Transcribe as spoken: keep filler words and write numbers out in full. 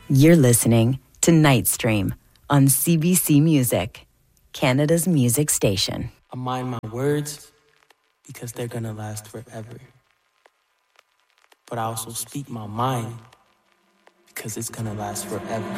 You're listening to Nightstream on C B C Music, Canada's music station. I mind my words because they're gonna last forever. But I also speak my mind because it's gonna last forever.